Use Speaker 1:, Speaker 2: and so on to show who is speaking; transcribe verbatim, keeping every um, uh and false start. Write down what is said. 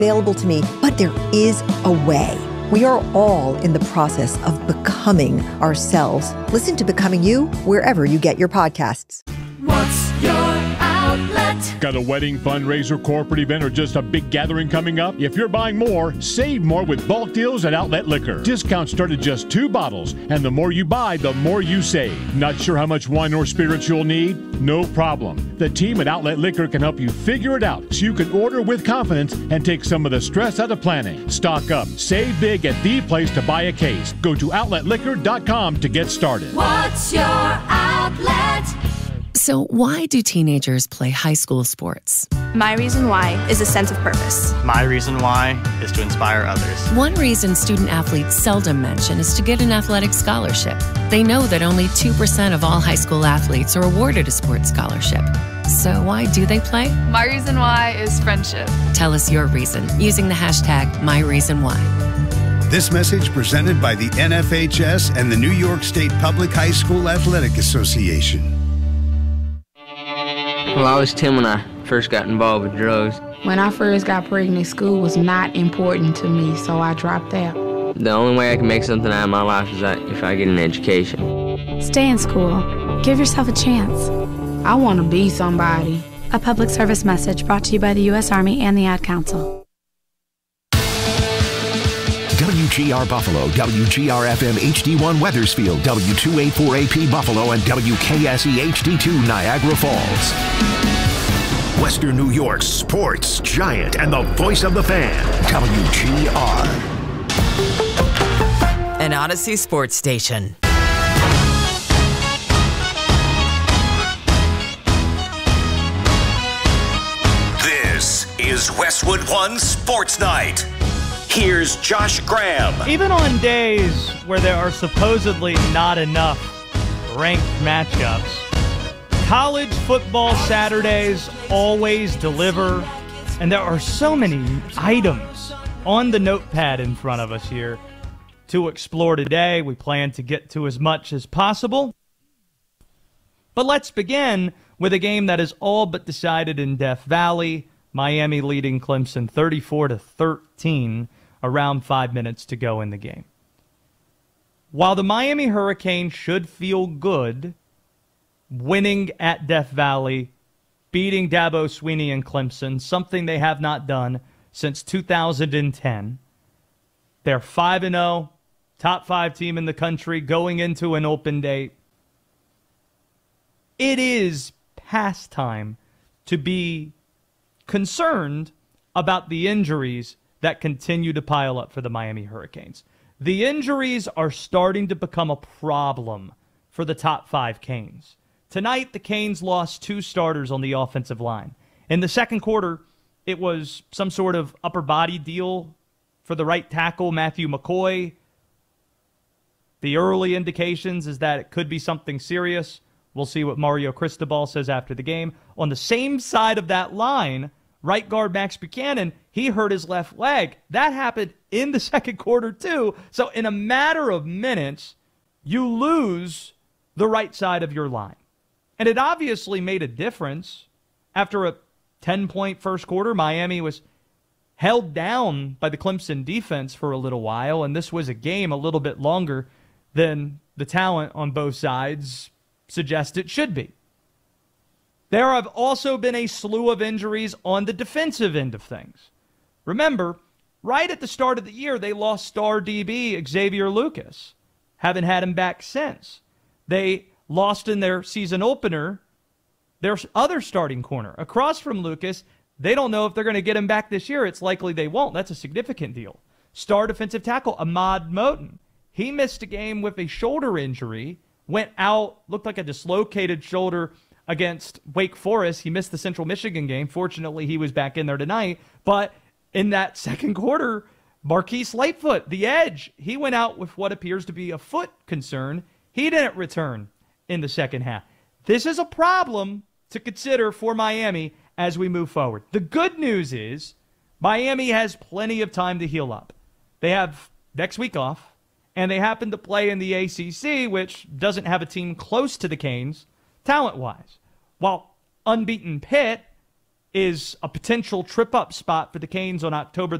Speaker 1: available to me, but there is a way. We are all in the process of becoming ourselves. Listen to Becoming You wherever you get your podcasts.
Speaker 2: What's your outlet?
Speaker 3: Got a wedding, fundraiser, corporate event, or just a big gathering coming up? If you're buying more, save more with bulk deals at Outlet Liquor. Discounts start at just two bottles, and the more you buy, the more you save. Not sure how much wine or spirits you'll need? No problem. The team at Outlet Liquor can help you figure it out so you can order with confidence and take some of the stress out of planning. Stock up. Save big at the place to buy a case. Go to outlet liquor dot com to get started.
Speaker 2: What's your outlet?
Speaker 4: So why do teenagers play high school sports?
Speaker 5: My reason why is a sense of purpose.
Speaker 6: My reason why is to inspire others.
Speaker 4: One reason student athletes seldom mention is to get an athletic scholarship. They know that only two percent of all high school athletes are awarded a sports scholarship. So why do they play?
Speaker 7: My reason why is friendship.
Speaker 4: Tell us your reason using the hashtag MyReasonWhy.
Speaker 8: This message presented by the N F H S and the New York State Public High School Athletic Association.
Speaker 9: Well, I was ten when I first got involved with drugs.
Speaker 10: When I first got pregnant, school was not important to me, so I dropped out.
Speaker 9: The only way I can make something out of my life is that if I get an education.
Speaker 11: Stay in school. Give yourself a chance.
Speaker 10: I want to be somebody.
Speaker 11: A public service message brought to you by the U S Army and the Ad Council.
Speaker 12: W G R Buffalo, W G R F M H D one Weathersfield, W two eighty-four A P Buffalo, and W K S E H D two Niagara Falls. Western New York's sports giant and the voice of the fan, W G R.
Speaker 13: An Odyssey sports station.
Speaker 14: This is Westwood One Sports Night. Here's Josh Graham.
Speaker 15: Even on days where there are supposedly not enough ranked matchups, college football Saturdays always deliver, and there are so many items on the notepad in front of us here to explore today. We plan to get to as much as possible. But let's begin with a game that is all but decided in Death Valley. Miami leading Clemson thirty-four to thirteen. Around five minutes to go in the game. While the Miami Hurricanes should feel good winning at Death Valley, beating Dabo Swinney and Clemson, something they have not done since two thousand ten. They're five and oh, top five team in the country going into an open date. It is past time to be concerned about the injuries that continue to pile up for the Miami Hurricanes. The injuries are starting to become a problem for the top five Canes. Tonight, the Canes lost two starters on the offensive line. In the second quarter, it was some sort of upper body deal for the right tackle, Matthew McCoy. The early indications is that it could be something serious. We'll see what Mario Cristobal says after the game. On the same side of that line, right guard Max Buchanan, he hurt his left leg. That happened in the second quarter too. So in a matter of minutes, you lose the right side of your line. And it obviously made a difference. After a ten-point first quarter, Miami was held down by the Clemson defense for a little while, and this was a game a little bit longer than the talent on both sides suggest it should be. There have also been a slew of injuries on the defensive end of things. Remember, right at the start of the year, they lost star D B Xavier Lucas. Haven't had him back since. They lost in their season opener their other starting corner. Across from Lucas, they don't know if they're going to get him back this year. It's likely they won't. That's a significant deal. Star defensive tackle Ahmad Moten. He missed a game with a shoulder injury, went out, looked like a dislocated shoulder against Wake Forest. He missed the Central Michigan game. Fortunately, he was back in there tonight. But in that second quarter, Marquise Lightfoot, the edge, he went out with what appears to be a foot concern. He didn't return in the second half. This is a problem to consider for Miami as we move forward. The good news is Miami has plenty of time to heal up. They have next week off, and they happen to play in the A C C, which doesn't have a team close to the Canes talent-wise. While unbeaten Pitt is a potential trip-up spot for the Canes on October